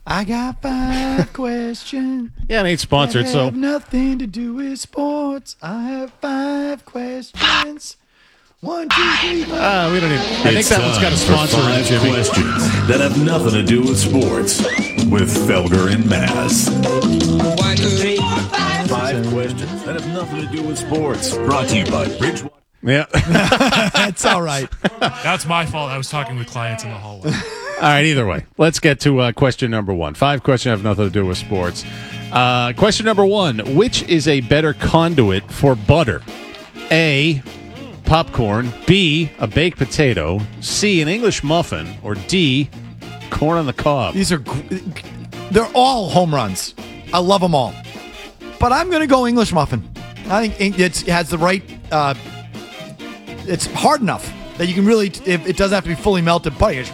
I got 5 questions. Yeah, it ain't sponsored, that so. have nothing to do with sports. I have 5 questions. 1, 2, 3, 4. We don't even. I think that one's got a sponsor in it, 5 Jimmy. questions that have nothing to do with sports with Felger and Maz. 1, 2, 3, 4, 5. 5 questions that have nothing to do with sports. Brought to you by Bridgewater. Yeah. That's all right. That's my fault. I was talking with clients in the hallway. All right, either way. Let's get to question number 1. 5 questions have nothing to do with sports. Question number 1. Which is a better conduit for butter? A, popcorn. B, a baked potato. C, an English muffin. Or D, corn on the cob. These are, they're all home runs. I love them all. But I'm going to go English muffin. I think it has the right, it's hard enough that you can really, it doesn't have to be fully melted butter.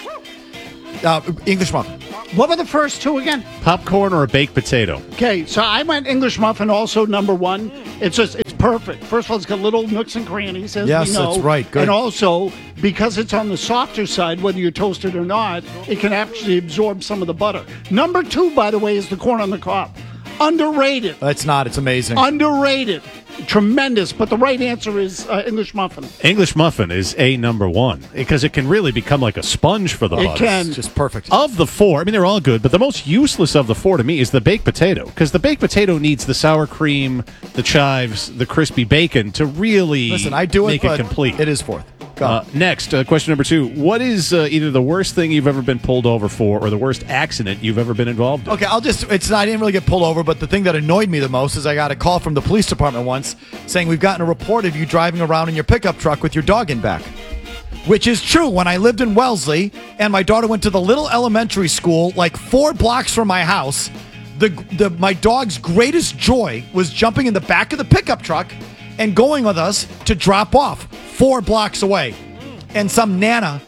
English muffin. What were the first two again? Popcorn or a baked potato? Okay, so I went English muffin also number 1. It's perfect. First of all, it's got little nooks and crannies, as Yes, we know. that's right. Good. And also, because it's on the softer side, whether you toast it or not, it can actually absorb some of the butter. Number 2, by the way, is the corn on the cob. Underrated. It's not. It's amazing. Underrated. Tremendous. But the right answer is English muffin. English muffin is a number 1 because it can really become like a sponge for the It butter. can. It's just perfect. Of the 4, I mean, they're all good, but the most useless of the 4 to me is the baked potato because the baked potato needs the sour cream, the chives, the crispy bacon to really Listen, I do it, make but it complete. it is 4th. Go. Next, question number 2. What is either the worst thing you've ever been pulled over for or the worst accident you've ever been involved in? Okay, I didn't really get pulled over, but the thing that annoyed me the most is I got a call from the police department once saying we've gotten a report of you driving around in your pickup truck with your dog in back. Which is true. When I lived in Wellesley and my daughter went to the little elementary school like 4 blocks from my house, my dog's greatest joy was jumping in the back of the pickup truck and going with us to drop off 4 blocks away. And some nana,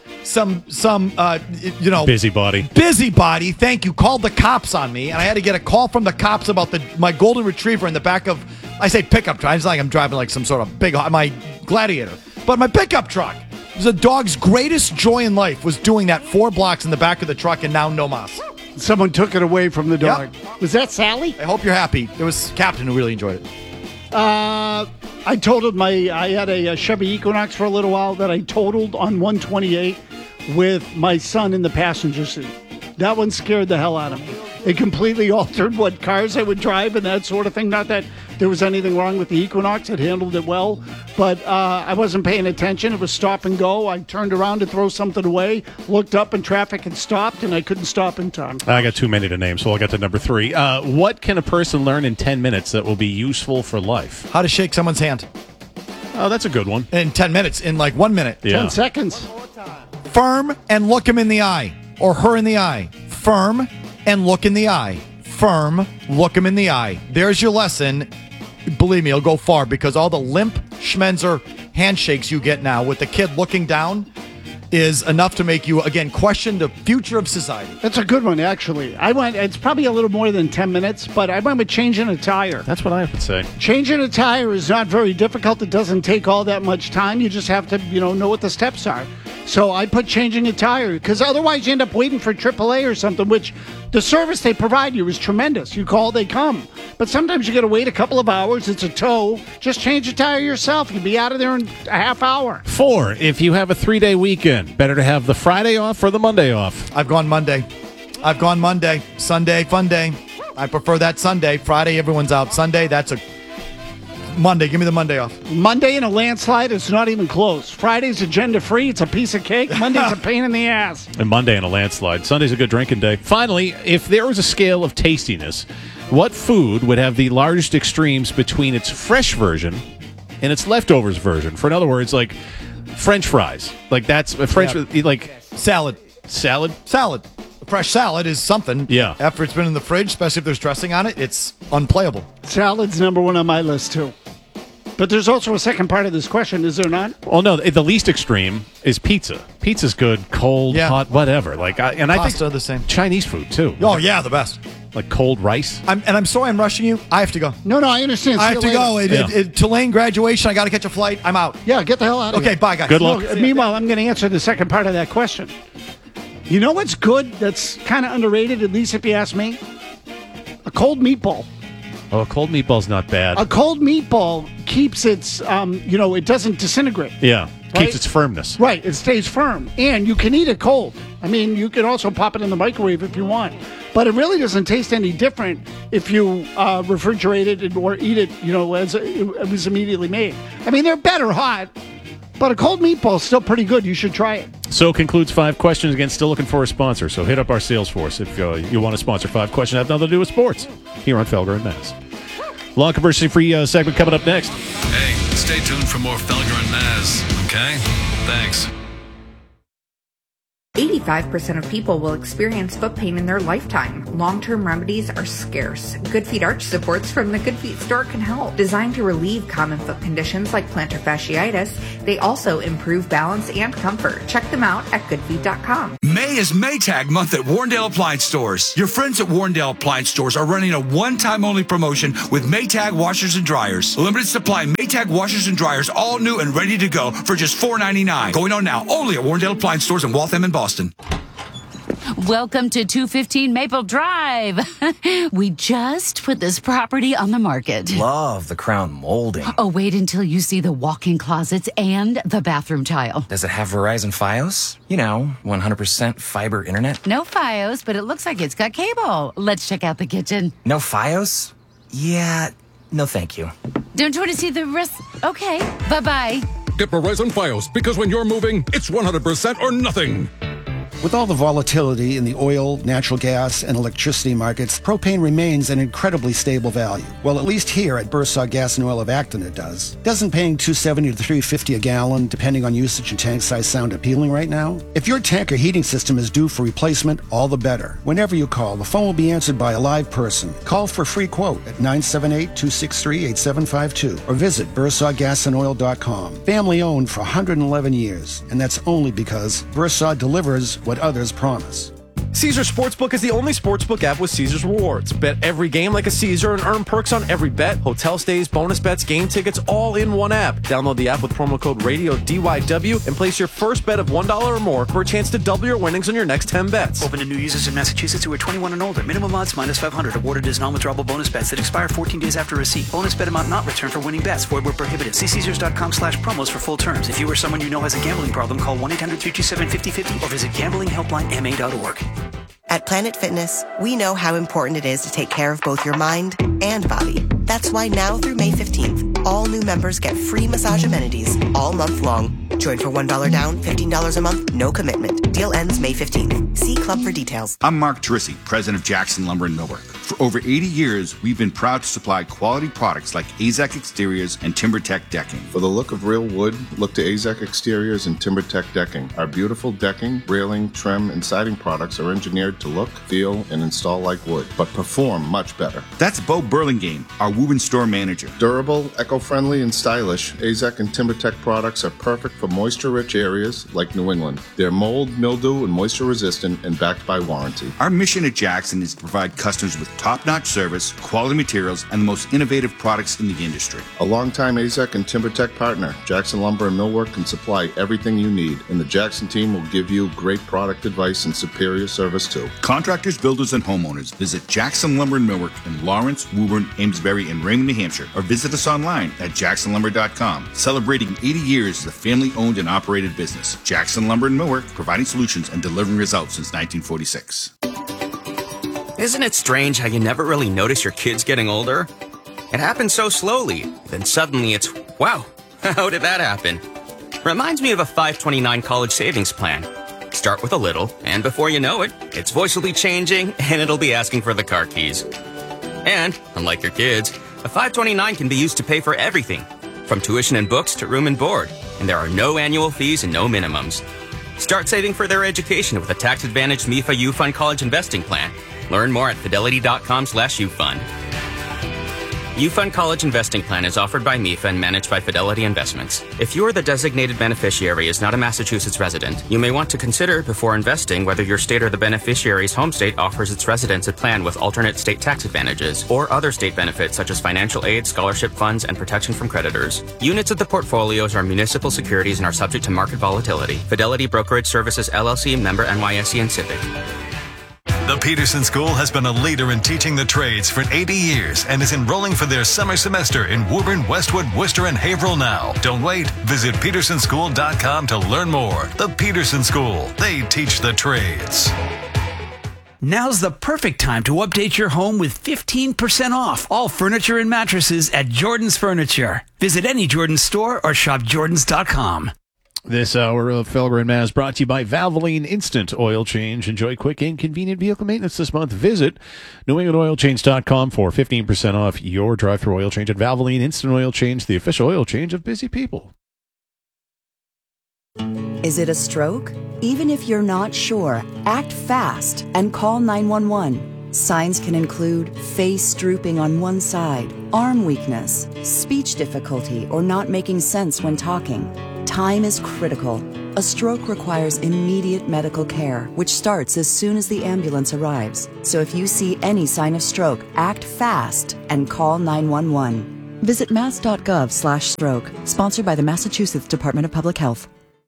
busybody, thank you, called the cops on me, and I had to get a call from the cops about my golden retriever in the back of, I say pickup truck, it's like I'm driving like some sort of my Gladiator, but my pickup truck. It was a dog's greatest joy in life was doing that 4 blocks in the back of the truck, and now no mas. Someone took it away from the dog. Yep. Was that Sally? I hope you're happy. There was Captain who really enjoyed it. I totaled I had a Chevy Equinox for a little while that I totaled on 128 with my son in the passenger seat. That one scared the hell out of me. It completely altered what cars I would drive and that sort of thing. Not that there was anything wrong with the Equinox. It handled it well. But I wasn't paying attention. It was stop and go. I turned around to throw something away, looked up and traffic had stopped, and I couldn't stop in time. I got too many to name, so I'll get to number 3. What can a person learn in 10 minutes that will be useful for life? How to shake someone's hand. Oh, that's a good one. In 10 minutes, in like 1 minute. Yeah. 10 seconds. Firm and look him in the eye. Or her in the eye. Firm and look in the eye. Firm, look him in the eye. There's your lesson. Believe me, it'll go far because all the limp schmenzer handshakes you get now with the kid looking down is enough to make you, again, question the future of society. That's a good one, actually. It's probably a little more than 10 minutes, but I went with changing a tire. That's what I would say. Changing a tire is not very difficult. It doesn't take all that much time. You just have to, know what the steps are. So I put changing a tire because otherwise you end up waiting for AAA or something, which the service they provide you is tremendous. You call, they come. But sometimes you got to wait a couple of hours. It's a tow. Just change a tire yourself. You'll be out of there in a half hour. 4, if you have a 3-day weekend, better to have the Friday off or the Monday off? I've gone Monday. Sunday, fun day. I prefer that Sunday. Friday, everyone's out. Sunday, that's a Monday. Give me the Monday off. Monday in a landslide, it's not even close. Friday's agenda-free. It's a piece of cake. Monday's a pain in the ass. And Monday in a landslide. Sunday's a good drinking day. Finally, if there was a scale of tastiness, what food would have the largest extremes between its fresh version and its leftovers version? For in other words, like French fries. Like that's a French, like Salad. salad. Salad. Fresh salad is something. Yeah. After it's been in the fridge, especially if there's dressing on it, it's unplayable. Salad's number 1 on my list, too. But there's also a second part of this question, is there not? Well, no, the least extreme is pizza. Pizza's good, cold, hot, whatever. I think Pasta, the same. Chinese food too. Oh, yeah, the best. Like cold rice. I'm sorry I'm rushing you. I have to go. No, I understand. I have to go. Tulane graduation. I got to catch a flight. I'm out. Yeah, get the hell out of here. Okay, bye, guys. Good luck. Meanwhile, I'm going to answer the second part of that question. You know what's good that's kind of underrated, at least if you ask me? A cold meatball. Oh, a cold meatball's not bad. A cold meatball keeps its, it doesn't disintegrate. Yeah, Right? keeps its firmness. Right, it stays firm. And you can eat it cold. I mean, you can also pop it in the microwave if you want. But it really doesn't taste any different if you refrigerate it or eat it, as it was immediately made. I mean, they're better hot, but a cold meatball is still pretty good. You should try it. So concludes 5 questions. Again, still looking for a sponsor. So hit up our sales force if you want to sponsor 5 questions that have nothing to do with sports here on Felger and Mazz. Long controversy-free segment coming up next. Hey, stay tuned for more Felger and Mazz, okay? Thanks. 85% of people will experience foot pain in their lifetime. Long-term remedies are scarce. Good Feet Arch supports from the Good Feet store can help. Designed to relieve common foot conditions like plantar fasciitis, they also improve balance and comfort. Check them out at goodfeet.com. May is Maytag month at Warrendale Appliance Stores. Your friends at Warrendale Appliance Stores are running a one-time only promotion with Maytag washers and dryers. Limited supply Maytag washers and dryers, all new and ready to go for just $4.99. Going on now only at Warrendale Appliance Stores in Waltham and Boston. Welcome to 215 Maple Drive. We just put this property on the market. Love the crown molding. Oh, wait until you see the walk-in closets and the bathroom tile. Does it have Verizon Fios? 100% fiber internet? No Fios, but it looks like it's got cable. Let's check out the kitchen. No Fios? Yeah, no thank you. Don't you want to see the rest? Okay, bye-bye. Get Verizon Fios, because when you're moving, it's 100% or nothing. With all the volatility in the oil, natural gas, and electricity markets, propane remains an incredibly stable value. Well, at least here at Bursaw Gas and Oil of Acton it does. Doesn't paying $2.70 to $3.50 a gallon, depending on usage and tank size, sound appealing right now? If your tank or heating system is due for replacement, all the better. Whenever you call, the phone will be answered by a live person. Call for a free quote at 978-263-8752 or visit bursawgasanoil.com. Family owned for 111 years, and that's only because Bursaw delivers what others promise. Caesars Sportsbook is the only sportsbook app with Caesars Rewards. Bet every game like a Caesar and earn perks on every bet. Hotel stays, bonus bets, game tickets, all in one app. Download the app with promo code RADIO DYW and place your first bet of $1 or more for a chance to double your winnings on your next 10 bets. Open to new users in Massachusetts who are 21 and older. Minimum odds minus 500. Awarded as non-withdrawable bonus bets that expire 14 days after receipt. Bonus bet amount not returned for winning bets. Void where prohibited. See Caesars.com/promos for full terms. If you or someone you know has a gambling problem, call 1-800-327-5050 or visit gamblinghelplinema.org. At Planet Fitness, we know how important it is to take care of both your mind and body. That's why now through May 15th, all new members get free massage amenities all month long. Join for $1 down, $15 a month, no commitment. Deal ends May 15th. See Club for details. I'm Mark Teresi, president of Jackson Lumber and Millwork. For over 80 years, we've been proud to supply quality products like AZEK Exteriors and TimberTech Decking. For the look of real wood, look to AZEK Exteriors and TimberTech Decking. Our beautiful decking, railing, trim, and siding products are engineered to look, feel, and install like wood, but perform much better. That's Bo Burlingame, our woven store manager. Durable, eco-friendly, and stylish, AZEK and TimberTech products are perfect for moisture-rich areas like New England. They're mold, mildew, and moisture-resistant and backed by warranty. Our mission at Jackson is to provide customers with top-notch service, quality materials, and the most innovative products in the industry. A longtime AZEK and TimberTech partner, Jackson Lumber and Millwork can supply everything you need, and the Jackson team will give you great product advice and superior service too. Contractors, builders, and homeowners, visit Jackson Lumber and Millwork in Lawrence, Woburn, Amesbury, and Raymond, New Hampshire, or visit us online at jacksonlumber.com. Celebrating 80 years as a family-owned and operated business. Jackson Lumber and Millwork, providing solutions and delivering results since 1946. Isn't it strange how you never really notice your kids getting older? It happens so slowly, then suddenly it's, wow, how did that happen? Reminds me of a 529 college savings plan. Start with a little, and before you know it, its voice will be changing, and it'll be asking for the car keys. And, unlike your kids, a 529 can be used to pay for everything, from tuition and books to room and board, and there are no annual fees and no minimums. Start saving for their education with a tax-advantaged MIFA U-Fund college investing plan. Learn more at fidelity.com/UFund. UFund College Investing Plan is offered by MIFA and managed by Fidelity Investments. If you or the designated beneficiary is not a Massachusetts resident, you may want to consider before investing whether your state or the beneficiary's home state offers its residents a plan with alternate state tax advantages or other state benefits such as financial aid, scholarship funds, and protection from creditors. Units of the portfolios are municipal securities and are subject to market volatility. Fidelity Brokerage Services, LLC, member NYSE and SIPC. The Peterson School has been a leader in teaching the trades for 80 years and is enrolling for their summer semester in Woburn, Westwood, Worcester, and Haverhill now. Don't wait. Visit petersonschool.com to learn more. The Peterson School. They teach the trades. Now's the perfect time to update your home with 15% off all furniture and mattresses at Jordan's Furniture. Visit any Jordan's store or shop jordans.com. This hour of Felger and Maz brought to you by Valvoline Instant Oil Change. Enjoy quick and convenient vehicle maintenance this month. Visit NewEnglandOilChange.com for 15% off your drive-thru oil change at Valvoline Instant Oil Change, the official oil change of busy people. Is it a stroke? Even if you're not sure, act fast and call 911. Signs can include face drooping on one side, arm weakness, speech difficulty, or not making sense when talking. Time is critical. A stroke requires immediate medical care, which starts as soon as the ambulance arrives. So if you see any sign of stroke, act fast and call 911. Visit mass.gov/stroke, sponsored by the Massachusetts Department of Public Health.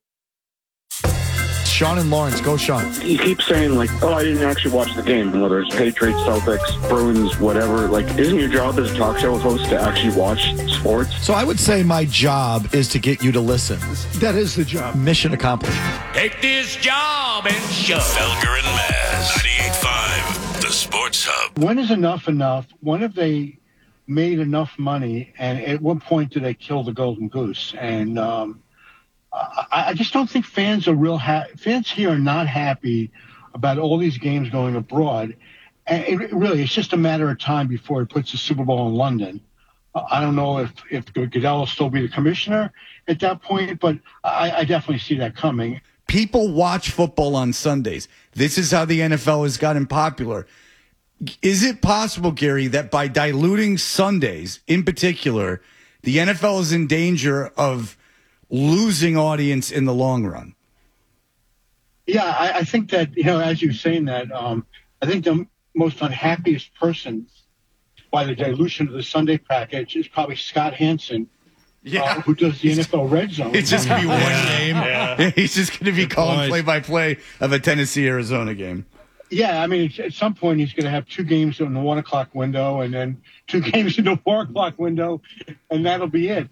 Sean and Lawrence. Go, Sean. You keep saying, like, oh, I didn't actually watch the game, whether it's Patriots, Celtics, Bruins, whatever. Like, isn't your job as a talk show host to actually watch sports? So I would say my job is to get you to listen. That is the job. Mission accomplished. Take this job and shove. Felger and Maz, 98.5, the Sports Hub. When is enough enough? When have they made enough money? And at what point do they kill the golden goose? And I just don't think fans are fans here are not happy about all these games going abroad. And it's just a matter of time before he puts the Super Bowl in London. I don't know if Goodell will still be the commissioner at that point, but I definitely see that coming. People watch football on Sundays. This is how the NFL has gotten popular. Is it possible, Gary, that by diluting Sundays in particular, the NFL is in danger of losing audience in the long run? Yeah, I think that, as you're saying that, I think the most unhappiest person by the dilution of the Sunday package is probably Scott Hansen, who does the NFL Red Zone. It's just going to be one game. Yeah. He's just going to be calling play-by-play of a Tennessee-Arizona game. Yeah, I mean, at some point he's going to have two games in the 1 o'clock window and then two games in the 4 o'clock window, and that'll be it.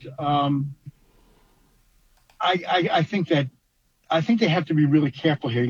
I think they have to be really careful here,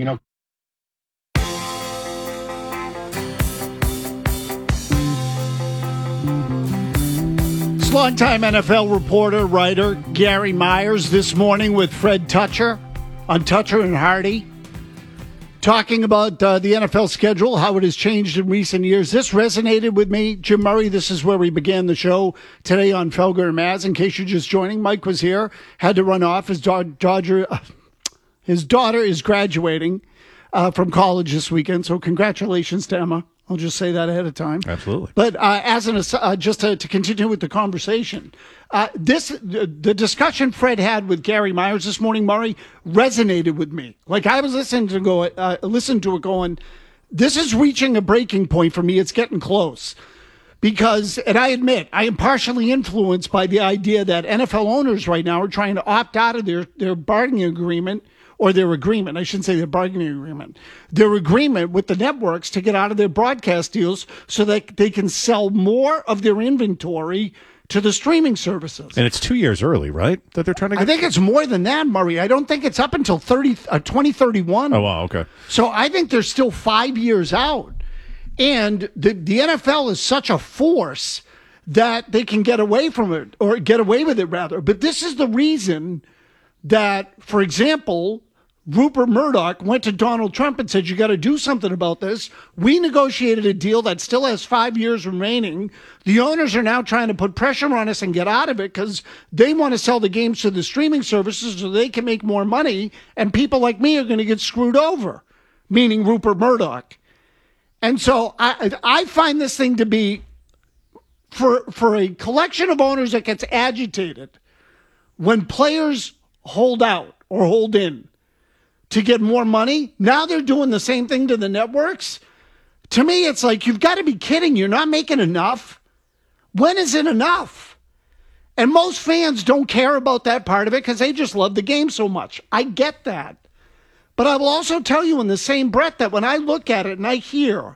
Longtime NFL reporter, writer Gary Myers this morning with Fred Tutcher on Tutcher and Hardy, talking about the NFL schedule, how it has changed in recent years. This resonated with me. Jim Murray, this is where we began the show today on Felger and Maz. In case you're just joining, Mike was here, had to run off. His daughter is graduating from college this weekend, so congratulations to Emma. I'll just say that ahead of time. Absolutely. But just to continue with the conversation, the discussion Fred had with Gary Myers this morning, Murray, resonated with me. Like I was listening to it going, this is reaching a breaking point for me. It's getting close. Because, and I admit, I am partially influenced by the idea that NFL owners right now are trying to opt out of their bargaining agreement, or their agreement, I shouldn't say their bargaining agreement, their agreement with the networks to get out of their broadcast deals so that they can sell more of their inventory to the streaming services. And it's 2 years early, right? That they're trying to get? I think it's more than that, Murray. I don't think it's up until 2031. Oh, wow, okay. So I think they're still 5 years out. And the NFL is such a force that they can get away from it, or get away with it, rather. But this is the reason that, for example, Rupert Murdoch went to Donald Trump and said, you got to do something about this. We negotiated a deal that still has 5 years remaining. The owners are now trying to put pressure on us and get out of it because they want to sell the games to the streaming services so they can make more money, and people like me are going to get screwed over, meaning Rupert Murdoch. And so I find this thing to be for a collection of owners that gets agitated when players hold out or hold in to get more money, now they're doing the same thing to the networks. To me, it's like, you've got to be kidding. You're not making enough. When is it enough? And most fans don't care about that part of it because they just love the game so much. I get that. But I will also tell you in the same breath that when I look at it and I hear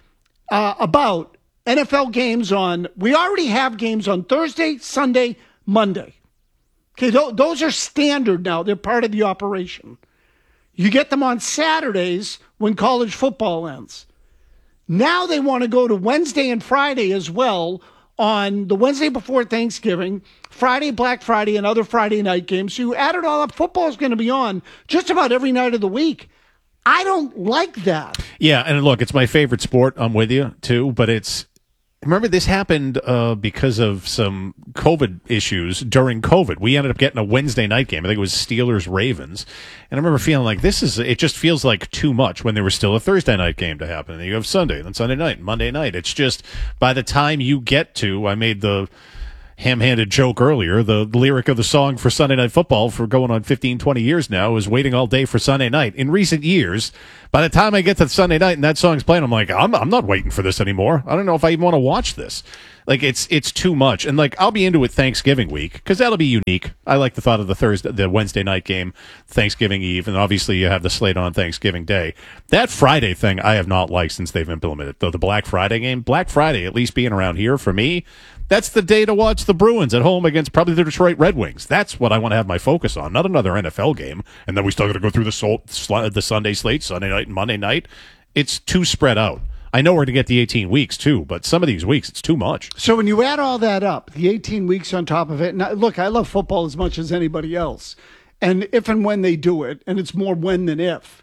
about NFL games we already have games on Thursday, Sunday, Monday. Okay, those are standard now. They're part of the operation. You get them on Saturdays when college football ends. Now they want to go to Wednesday and Friday as well, on the Wednesday before Thanksgiving, Friday, Black Friday, and other Friday night games. So you add it all up, football is going to be on just about every night of the week. I don't like that. Yeah, and look, it's my favorite sport. I'm with you, too, but remember, this happened because of some COVID issues during COVID. We ended up getting a Wednesday night game. I think it was Steelers-Ravens. And I remember feeling like it just feels like too much when there was still a Thursday night game to happen. And then you have Sunday, then Sunday night, Monday night. It's just, by the time you get to, I made the ham-handed joke earlier, the lyric of the song for Sunday Night Football for going on 15, 20 years now is waiting all day for Sunday night. In recent years, by the time I get to Sunday night and that song's playing, I'm like, I'm not waiting for this anymore. I don't know if I even want to watch this. Like, it's too much. And like, I'll be into it Thanksgiving week because that'll be unique. I like the thought of the Wednesday night game, Thanksgiving Eve, and obviously you have the slate on Thanksgiving Day. That Friday thing I have not liked since they've implemented it. The Black Friday game, Black Friday, at least being around here for me, that's the day to watch the Bruins at home against probably the Detroit Red Wings. That's what I want to have my focus on, not another NFL game. And then we still got to go through the Sunday slate, Sunday night and Monday night. It's too spread out. I know we're going to get the 18 weeks, too, but some of these weeks, it's too much. So when you add all that up, the 18 weeks on top of it, and look, I love football as much as anybody else. And if and when they do it, and it's more when than if,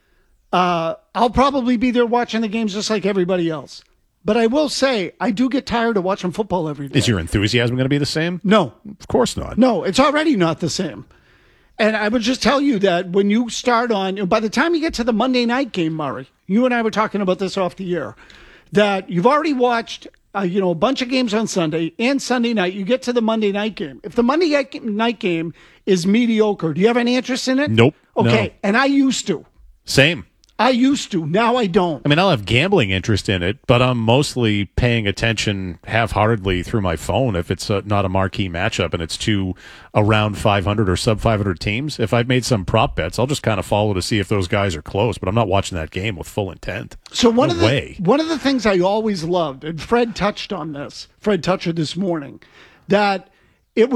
I'll probably be there watching the games just like everybody else. But I will say, I do get tired of watching football every day. Is your enthusiasm going to be the same? No. Of course not. No, it's already not the same. And I would just tell you that when you start on, by the time you get to the Monday night game, Murray, you and I were talking about this off the air, that you've already watched a bunch of games on Sunday and Sunday night. You get to the Monday night game. If the Monday night game is mediocre, do you have any interest in it? Nope. Okay, no. And I used to. Same. I used to. Now I don't. I mean, I'll have gambling interest in it, but I'm mostly paying attention half-heartedly through my phone if it's not a marquee matchup and it's two around 500 or sub-500 teams. If I've made some prop bets, I'll just kind of follow to see if those guys are close, but I'm not watching that game with full intent. So one of the things I always loved, and Fred touched on this, Fred Toucher this morning, that to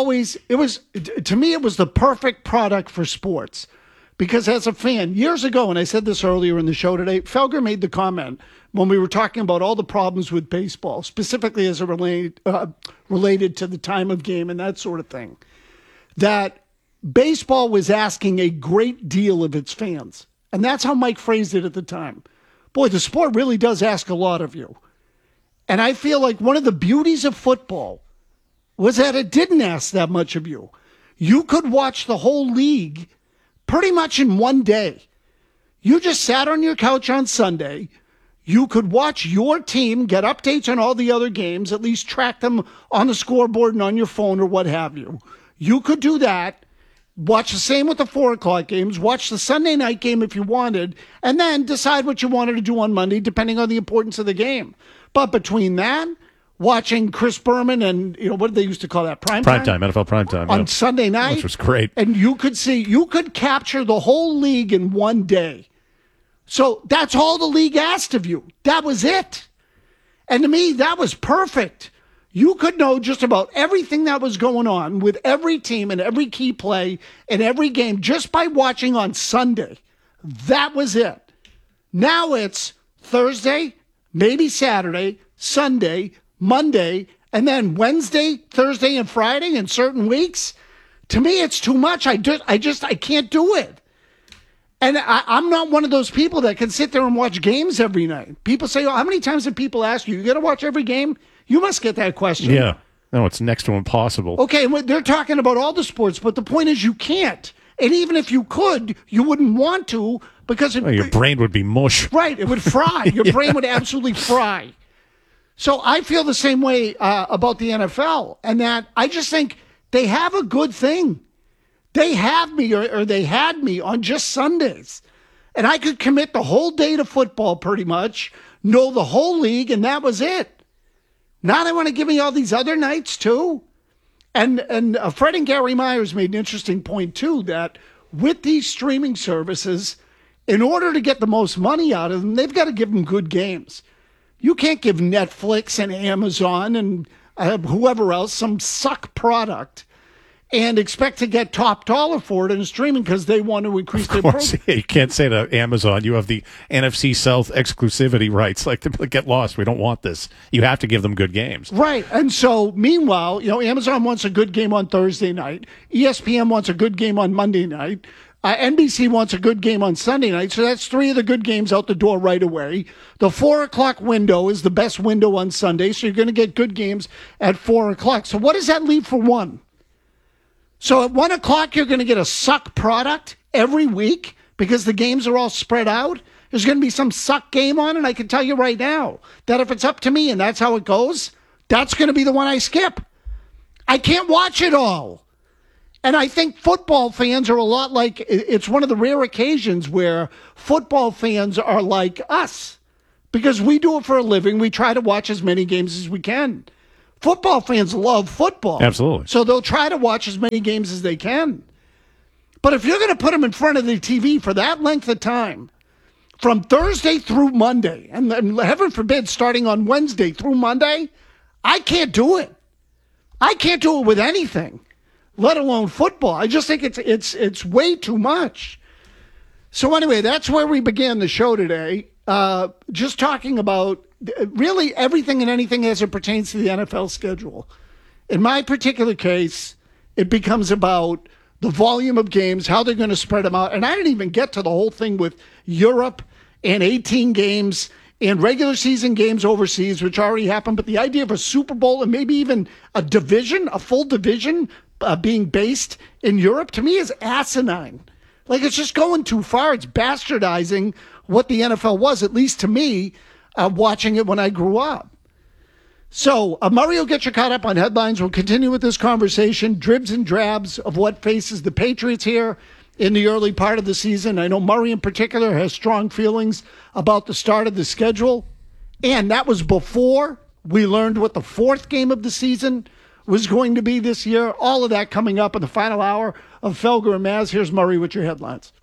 me, it was the perfect product for sports. Because as a fan, years ago, and I said this earlier in the show today, Felger made the comment when we were talking about all the problems with baseball, specifically as it related to the time of game and that sort of thing, that baseball was asking a great deal of its fans. And that's how Mike phrased it at the time. Boy, the sport really does ask a lot of you. And I feel like one of the beauties of football was that it didn't ask that much of you. You could watch the whole league pretty much in one day. You just sat on your couch on Sunday. You could watch your team, get updates on all the other games, at least track them on the scoreboard and on your phone or what have you. You could do that. Watch the same with the 4 o'clock games. Watch the Sunday night game if you wanted, and then decide what you wanted to do on Monday, depending on the importance of the game. But between that, watching Chris Berman and, what did they used to call that? Primetime, NFL primetime. On Sunday night. Which was great. And you could capture the whole league in one day. So that's all the league asked of you. That was it. And to me, that was perfect. You could know just about everything that was going on with every team and every key play and every game just by watching on Sunday. That was it. Now it's Thursday, maybe Saturday, Sunday, Monday, and then Wednesday, Thursday, and Friday in certain weeks. To me, it's too much. I can't do it. And I'm not one of those people that can sit there and watch games every night. People say, how many times have people asked you got to watch every game? You must get that question. Yeah. No, it's next to impossible. Okay, they're talking about all the sports, but the point is you can't. And even if you could, you wouldn't want to because your brain would be mush. Right, it would fry. Your brain would absolutely fry. So I feel the same way about the NFL, and that I just think they have a good thing. They have me, or they had me on just Sundays. And I could commit the whole day to football pretty much, know the whole league, and that was it. Now they want to give me all these other nights too. And Fred and Gary Myers made an interesting point too, that with these streaming services, in order to get the most money out of them, they've got to give them good games. You can't give Netflix and Amazon and whoever else some suck product and expect to get top dollar for it in streaming because they want to increase their program. You can't say to Amazon, you have the NFC South exclusivity rights. Like, to get lost. We don't want this. You have to give them good games. Right. And so, meanwhile, Amazon wants a good game on Thursday night. ESPN wants a good game on Monday night. NBC wants a good game on Sunday night. So that's 3 of the good games out the door right away. The 4 o'clock window is the best window on Sunday. So you're going to get good games at 4 o'clock. So what does that leave for 1? So at 1 o'clock, you're going to get a suck product every week because the games are all spread out. There's going to be some suck game on, and I can tell you right now that if it's up to me and that's how it goes, that's going to be the one I skip. I can't watch it all. And I think football fans are a lot like, it's one of the rare occasions where football fans are like us because we do it for a living. We try to watch as many games as we can. Football fans love football. Absolutely. So they'll try to watch as many games as they can. But if you're going to put them in front of the TV for that length of time, from Thursday through Monday, and heaven forbid starting on Wednesday through Monday, I can't do it. I can't do it with anything, let alone football. I just think it's way too much. So anyway, that's where we began the show today. Just talking about really everything and anything as it pertains to the NFL schedule. In my particular case, it becomes about the volume of games, how they're going to spread them out. And I didn't even get to the whole thing with Europe and 18 games and regular season games overseas, which already happened. But the idea of a Super Bowl and maybe even a division, a full division being based in Europe, to me is asinine. Like, it's just going too far. It's bastardizing what the NFL was, at least to me, watching it when I grew up. So, Murray will get you caught up on headlines. We'll continue with this conversation, dribs and drabs of what faces the Patriots here in the early part of the season. I know Murray in particular has strong feelings about the start of the schedule. And that was before we learned what the 4th game of the season was going to be this year. All of that coming up in the final hour of Felger and Maz. Here's Murray with your headlines.